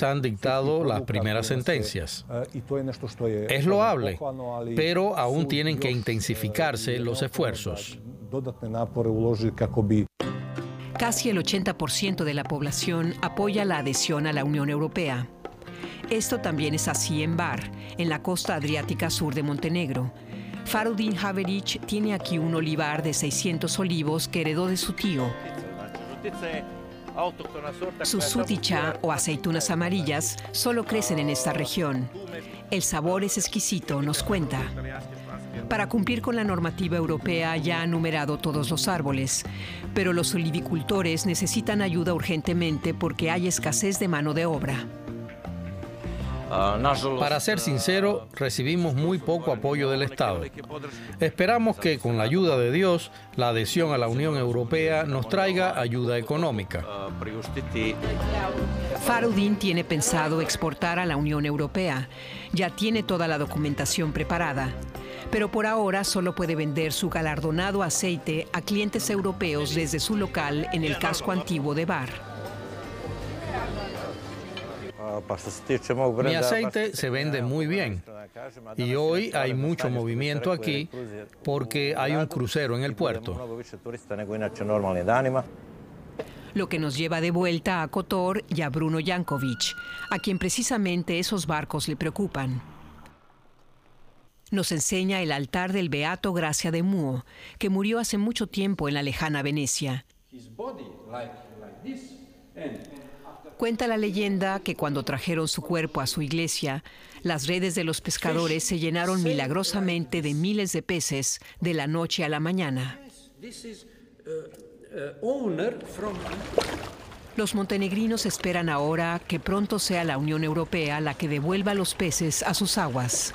países han dictado las primeras sentencias. Es loable, pero aún tienen que intensificarse los esfuerzos. Casi el 80% de la población apoya la adhesión a la Unión Europea. Esto también es así en Bar, en la costa adriática sur de Montenegro. Fahrudin Haverić tiene aquí un olivar de 600 olivos que heredó de su tío. Sus sutića o aceitunas amarillas solo crecen en esta región. El sabor es exquisito, nos cuenta. Para cumplir con la normativa europea ya han numerado todos los árboles, pero los olivicultores necesitan ayuda urgentemente porque hay escasez de mano de obra. Para ser sincero, recibimos muy poco apoyo del Estado. Esperamos que con la ayuda de Dios, la adhesión a la Unión Europea nos traiga ayuda económica. Fahrudin tiene pensado exportar a la Unión Europea. Ya tiene toda la documentación preparada. Pero por ahora solo puede vender su galardonado aceite a clientes europeos desde su local en el casco antiguo de Bar. Mi aceite se vende muy bien y hoy hay mucho movimiento aquí porque hay un crucero en el puerto. Lo que nos lleva de vuelta a Kotor y a Bruno Janković, a quien precisamente esos barcos le preocupan. Nos enseña el altar del beato Gracia de Muo, que murió hace mucho tiempo en la lejana Venecia. Cuenta la leyenda que cuando trajeron su cuerpo a su iglesia, las redes de los pescadores se llenaron milagrosamente de miles de peces de la noche a la mañana. Los montenegrinos esperan ahora que pronto sea la Unión Europea la que devuelva los peces a sus aguas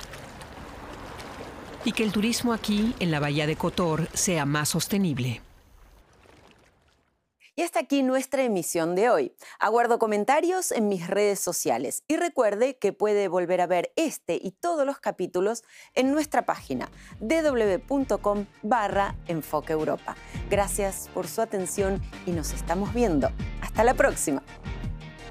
y que el turismo aquí, en la bahía de Kotor, sea más sostenible. Y hasta aquí nuestra emisión de hoy. Aguardo comentarios en mis redes sociales y recuerde que puede volver a ver este y todos los capítulos en nuestra página www.com/Enfoque Europa. Gracias por su atención y nos estamos viendo. Hasta la próxima.